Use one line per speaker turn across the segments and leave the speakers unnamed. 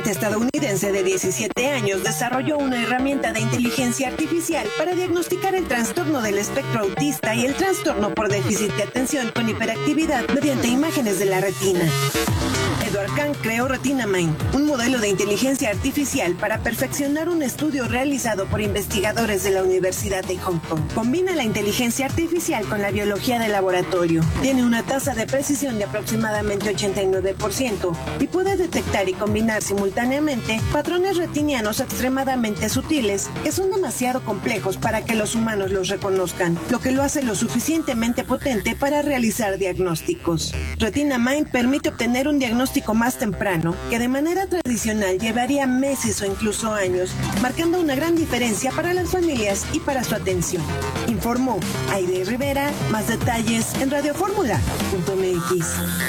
adolescente estadounidense de 17 años desarrolló una herramienta de inteligencia artificial para diagnosticar el trastorno del espectro autista y el trastorno por déficit de atención con hiperactividad mediante imágenes de la retina. Edward Kang creó RetinaMind, un modelo de inteligencia artificial para perfeccionar un estudio realizado por investigadores de la Universidad de Hong Kong. Combina la inteligencia artificial con la biología de laboratorio. Tiene una tasa de precisión de aproximadamente 89% y puede detectar y combinar simultáneamente patrones retinianos extremadamente sutiles que son demasiado complejos para que los humanos los reconozcan, lo que lo hace lo suficientemente potente para realizar diagnósticos. RetinaMind permite obtener un diagnóstico más temprano que de manera tradicional llevaría meses o incluso años, marcando una gran diferencia para las familias y para su atención. Informó Aide Rivera. Más detalles en radioformula.mx.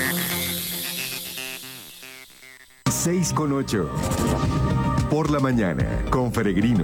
6:08 por la mañana con Peregrino.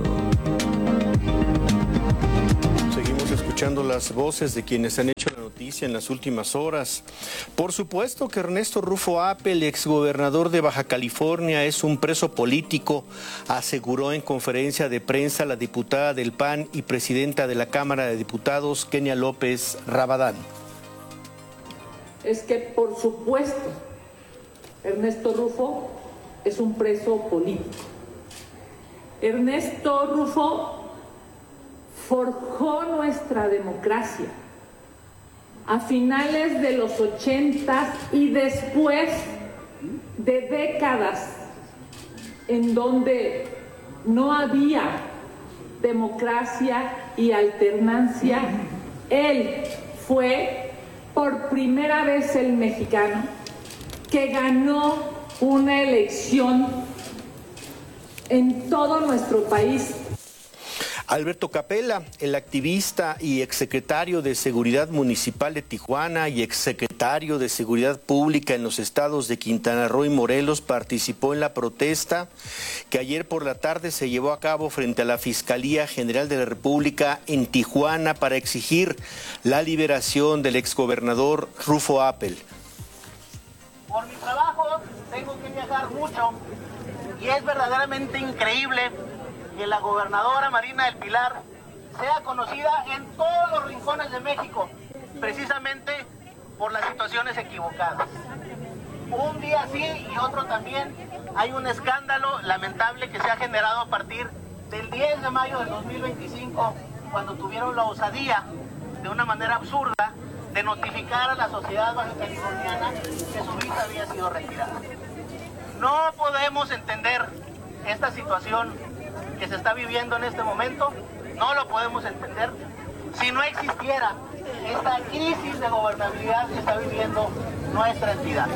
Seguimos escuchando las voces de quienes han hecho la noticia en las últimas horas. Por supuesto que Ernesto Rufo Appel, exgobernador de Baja California, es un preso político, aseguró en conferencia de prensa la diputada del PAN y presidenta de la Cámara de Diputados, Kenia López Rabadán.
Es que, por supuesto, Ernesto Rufo es un preso político. Ernesto Rufo forjó nuestra democracia a finales de los 80 y después de décadas en donde no había democracia y alternancia. Él fue por primera vez el mexicano que ganó una elección en todo nuestro país.
Alberto Capella, el activista y exsecretario de Seguridad Municipal de Tijuana y exsecretario de Seguridad Pública en los estados de Quintana Roo y Morelos, participó en la protesta que ayer por la tarde se llevó a cabo frente a la Fiscalía General de la República en Tijuana para exigir la liberación del exgobernador Rufo Appel.
Por mi trabajo tengo que viajar mucho y es verdaderamente increíble que la gobernadora Marina del Pilar sea conocida en todos los rincones de México, precisamente por las situaciones equivocadas. Un día sí y otro también hay un escándalo lamentable que se ha generado a partir del 10 de mayo del 2025, cuando tuvieron la osadía, de una manera absurda, de notificar a la sociedad bajacaliforniana que su visa había sido retirada. No podemos entender esta situación que se está viviendo en este momento, no lo podemos entender si no existiera esta crisis de gobernabilidad que está viviendo nuestra entidad.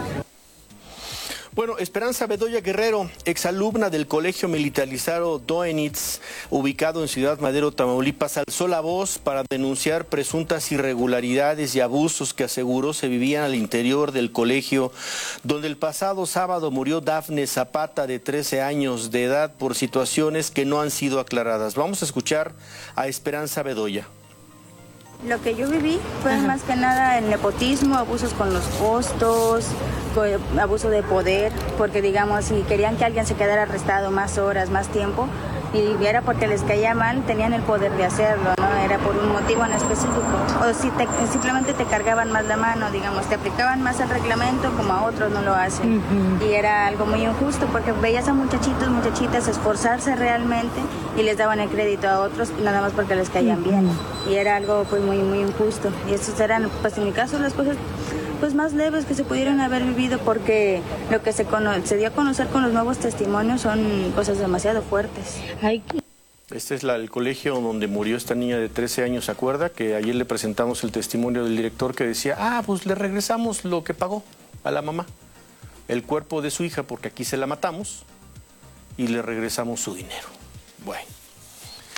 Bueno, Esperanza Bedoya Guerrero, exalumna del Colegio Militarizado Doenitz, ubicado en Ciudad Madero, Tamaulipas, alzó la voz para denunciar presuntas irregularidades y abusos que aseguró se vivían al interior del colegio, donde el pasado sábado murió Dafne Zapata, de 13 años de edad, por situaciones que no han sido aclaradas. Vamos a escuchar a Esperanza Bedoya.
Lo que yo viví fue más que nada el nepotismo, abusos con los costos, abuso de poder, porque digamos, si querían que alguien se quedara arrestado más horas, más tiempo, y era porque les caía mal, tenían el poder de hacerlo, ¿no? Era por un motivo en específico. O si simplemente te cargaban más la mano, digamos, te aplicaban más el reglamento como a otros no lo hacen. Y era algo muy injusto porque veías a muchachitos, muchachitas esforzarse realmente y les daban el crédito a otros nada más porque les caían bien. Y era algo pues muy, muy injusto. Y esos eran, pues en mi caso, las cosas pues más leves que se pudieron haber vivido, porque lo que se dio a conocer con los nuevos testimonios son cosas demasiado fuertes.
Este es el colegio donde murió esta niña de 13 años, ¿se acuerda? Que ayer le presentamos el testimonio del director que decía, pues le regresamos lo que pagó a la mamá, el cuerpo de su hija, porque aquí se la matamos, y le regresamos su dinero. Bueno.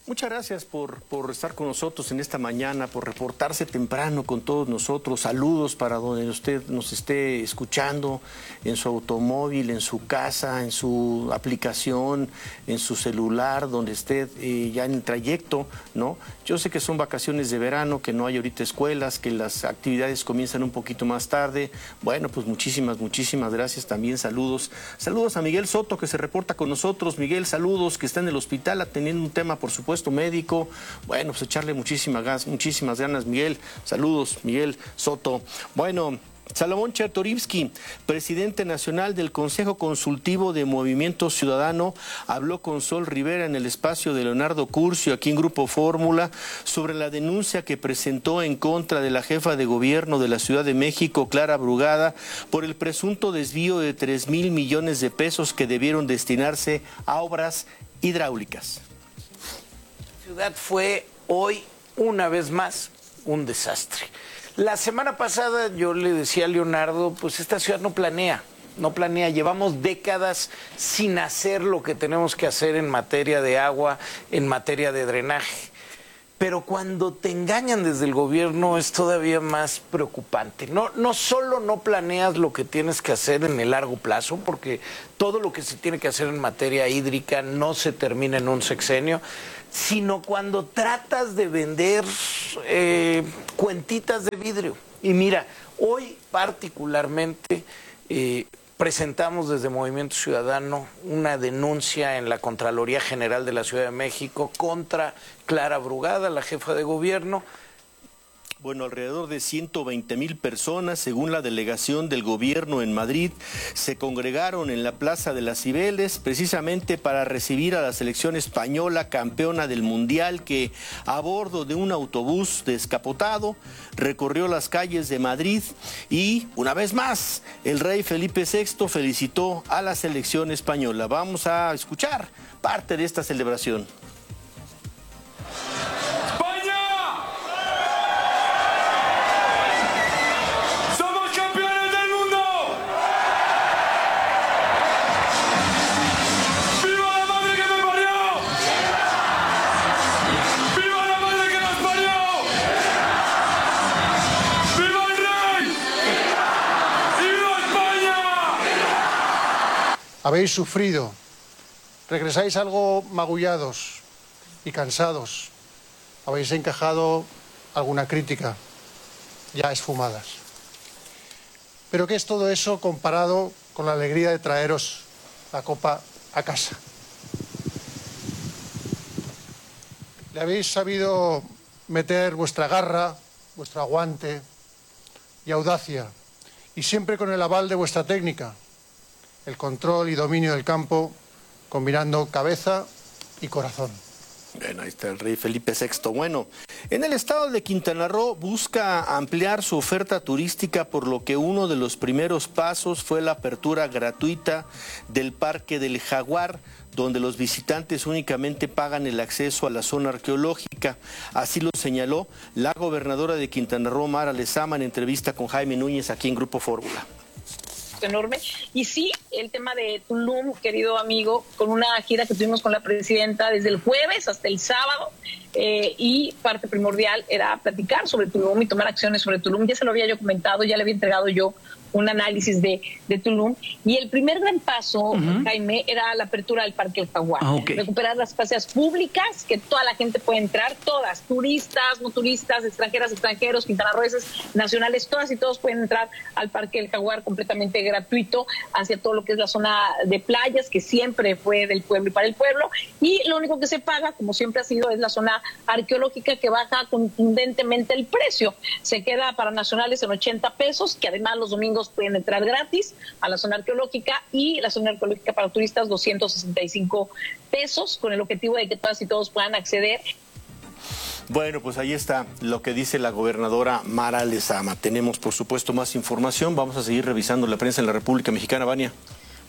Muchas gracias por estar con nosotros en esta mañana, por reportarse temprano con todos nosotros. Saludos para donde usted nos esté escuchando, en su automóvil, en su casa, en su aplicación, en su celular, donde esté ya en el trayecto, ¿no? Yo sé que son vacaciones de verano, que no hay ahorita escuelas, que las actividades comienzan un poquito más tarde. Bueno, pues muchísimas gracias. También saludos a Miguel Soto, que se reporta con nosotros. Miguel, saludos, que está en el hospital atendiendo un tema, por supuesto, médico. Bueno, pues echarle muchísimas ganas, Miguel. Saludos, Miguel Soto. Bueno, Salomón Chertorivsky, presidente nacional del Consejo Consultivo de Movimiento Ciudadano, habló con Sol Rivera en el espacio de Leonardo Curcio, aquí en Grupo Fórmula, sobre la denuncia que presentó en contra de la jefa de gobierno de la Ciudad de México, Clara Brugada, por el presunto desvío de 3,000 millones de pesos que debieron destinarse a obras hidráulicas.
La ciudad fue hoy, una vez más, un desastre. La semana pasada yo le decía a Leonardo, pues esta ciudad no planea, llevamos décadas sin hacer lo que tenemos que hacer en materia de agua, en materia de drenaje. Pero cuando te engañan desde el gobierno es todavía más preocupante. No solo no planeas lo que tienes que hacer en el largo plazo, porque todo lo que se tiene que hacer en materia hídrica no se termina en un sexenio, sino cuando tratas de vender cuentitas de vidrio. Y mira, hoy particularmente presentamos desde Movimiento Ciudadano una denuncia en la Contraloría General de la Ciudad de México contra Clara Brugada, la jefa de gobierno.
Bueno, alrededor de 120,000 personas, según la delegación del gobierno en Madrid, se congregaron en la Plaza de las Cibeles precisamente para recibir a la selección española campeona del Mundial, que a bordo de un autobús descapotado recorrió las calles de Madrid y, una vez más, el rey Felipe VI felicitó a la selección española. Vamos a escuchar parte de esta celebración.
Habéis sufrido, regresáis algo magullados y cansados, habéis encajado alguna crítica, ya esfumadas. Pero ¿qué es todo eso comparado con la alegría de traeros la copa a casa? Le habéis sabido meter vuestra garra, vuestro aguante y audacia, y siempre con el aval de vuestra técnica, el control y dominio del campo, combinando cabeza y corazón.
Bueno, ahí está el rey Felipe VI. Bueno, en el estado de Quintana Roo busca ampliar su oferta turística, por lo que uno de los primeros pasos fue la apertura gratuita del Parque del Jaguar, donde los visitantes únicamente pagan el acceso a la zona arqueológica. Así lo señaló la gobernadora de Quintana Roo, Mara Lezama, en entrevista con Jaime Núñez aquí en Grupo Fórmula.
Enorme. Y sí, el tema de Tulum, querido amigo, con una gira que tuvimos con la presidenta desde el jueves hasta el sábado, y parte primordial era platicar sobre Tulum y tomar acciones sobre Tulum. Ya se lo había yo comentado, ya le había entregado yo un análisis de Tulum, y el primer gran paso, Jaime, era la apertura del Parque El Jaguar. Recuperar las plazas públicas, que toda la gente puede entrar, todas, turistas, no turistas, extranjeras, extranjeros, quintanarroenses, nacionales, todas y todos pueden entrar al Parque El Jaguar completamente gratuito hacia todo lo que es la zona de playas, que siempre fue del pueblo y para el pueblo, y lo único que se paga, como siempre ha sido, es la zona arqueológica, que baja contundentemente el precio. Se queda para nacionales en 80 pesos, que además los domingos pueden entrar gratis a la zona arqueológica, y la zona arqueológica para turistas 265 pesos, con el objetivo de que todas y todos puedan acceder.
Bueno, pues ahí está lo que dice la gobernadora Mara Lezama. Tenemos, por supuesto, más información. Vamos a seguir revisando la prensa en la República Mexicana, Vania.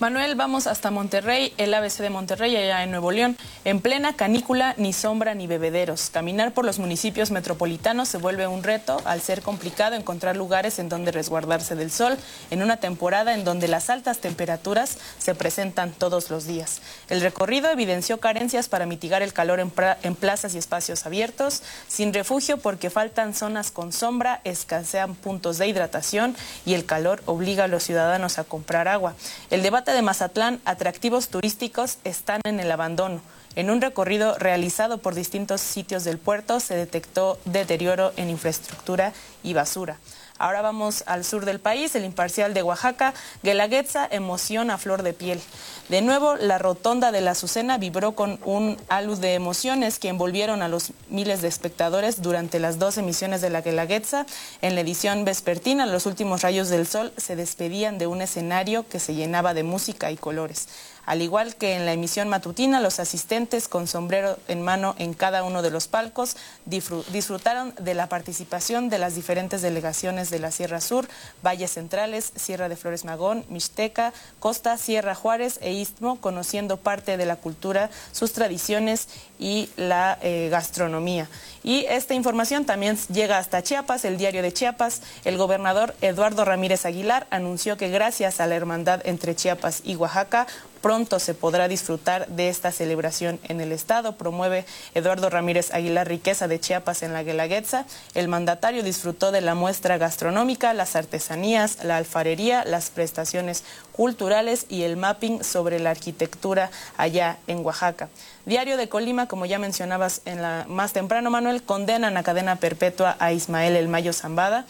Manuel, vamos hasta Monterrey, el ABC de Monterrey, allá en Nuevo León. En plena canícula, ni sombra ni bebederos. Caminar por los municipios metropolitanos se vuelve un reto al ser complicado encontrar lugares en donde resguardarse del sol en una temporada en donde las altas temperaturas se presentan todos los días. El recorrido evidenció carencias para mitigar el calor en plazas y espacios abiertos, sin refugio porque faltan zonas con sombra, escasean puntos de hidratación y el calor obliga a los ciudadanos a comprar agua. El debate de Mazatlán, atractivos turísticos están en el abandono. En un recorrido realizado por distintos sitios del puerto se detectó deterioro en infraestructura y basura. Ahora vamos al sur del país, el Imparcial de Oaxaca. Guelaguetza, emoción a flor de piel. De nuevo, la rotonda de la Azucena vibró con un halo de emociones que envolvieron a los miles de espectadores durante las 2 emisiones de la Guelaguetza. En la edición vespertina, los últimos rayos del sol se despedían de un escenario que se llenaba de música y colores. Al igual que en la emisión matutina, los asistentes con sombrero en mano en cada uno de los palcos disfrutaron de la participación de las diferentes delegaciones de la Sierra Sur, Valles Centrales, Sierra de Flores Magón, Mixteca, Costa, Sierra Juárez e Istmo, conociendo parte de la cultura, sus tradiciones y la gastronomía. Y esta información también llega hasta Chiapas, el Diario de Chiapas. El gobernador Eduardo Ramírez Aguilar anunció que gracias a la hermandad entre Chiapas y Oaxaca, pronto se podrá disfrutar de esta celebración en el estado. Promueve Eduardo Ramírez Aguilar riqueza de Chiapas en la Guelaguetza. El mandatario disfrutó de la muestra gastronómica, las artesanías, la alfarería, las prestaciones culturales y el mapping sobre la arquitectura allá en Oaxaca. Diario de Colima, como ya mencionabas más temprano, Manuel, condenan a cadena perpetua a Ismael El Mayo Zambada.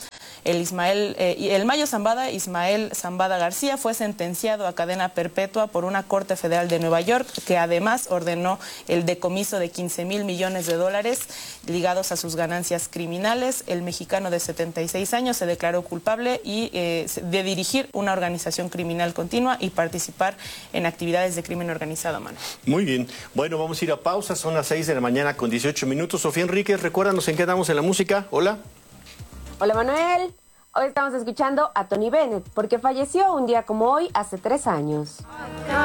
El Mayo Zambada, Ismael Zambada García, fue sentenciado a cadena perpetua por una Corte Federal de Nueva York, que además ordenó el decomiso de 15,000 millones de dólares ligados a sus ganancias criminales. El mexicano de 76 años se declaró culpable de dirigir una organización criminal continua y participar en actividades de crimen organizado, Manu.
Muy bien. Bueno, vamos a ir a pausa. Son las 6 de la mañana con 18 minutos. Sofía Enríquez, recuérdanos en qué damos en la música. Hola.
Hola, Manuel. Hoy estamos escuchando a Tony Bennett, porque falleció un día como hoy hace 3 años.